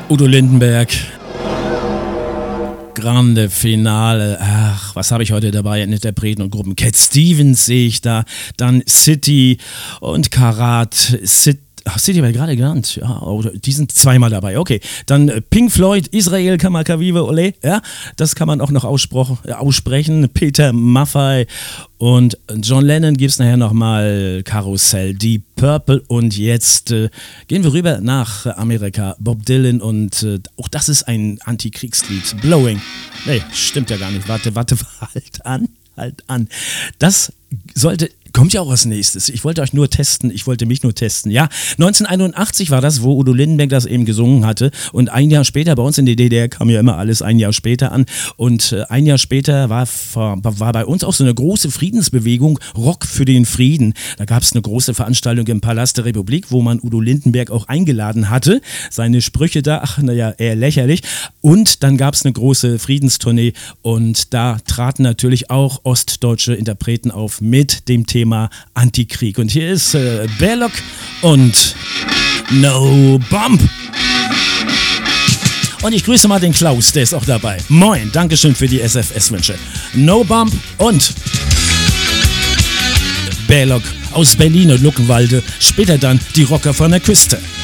Udo Lindenberg. Grande Finale. Ach, was habe ich heute dabei in Interpreten und Gruppen? Cat Stevens sehe ich da. Dann City und Karat. City war gerade genannt. Ja, die sind zweimal dabei. Okay. Dann Pink Floyd, Israel, Kamakawive, Ole. Ja, das kann man auch noch aussprechen. Peter Maffay und John Lennon gibt es nachher nochmal. Karussell, Deep Purple. Und jetzt gehen wir rüber nach Amerika. Bob Dylan und auch das ist ein Antikriegslied. Blowing. Nee, stimmt ja gar nicht. Warte, halt an. Das kommt ja auch als nächstes. Ich wollte mich nur testen. Ja, 1981 war das, wo Udo Lindenberg das eben gesungen hatte. Und ein Jahr später, bei uns in der DDR kam ja immer alles ein Jahr später an. Und ein Jahr später war bei uns auch so eine große Friedensbewegung, Rock für den Frieden. Da gab es eine große Veranstaltung im Palast der Republik, wo man Udo Lindenberg auch eingeladen hatte. Seine Sprüche da, eher lächerlich. Und dann gab es eine große Friedenstournee. Und da traten natürlich auch ostdeutsche Interpreten auf mit dem Thema Antikrieg. Und hier ist Bearlock und No Bump. Und ich grüße mal den Klaus, der ist auch dabei. Moin, Dankeschön für die SFS-Wünsche. No Bump und Bearlock aus Berlin und Luckenwalde. Später dann die Rocker von der Küste.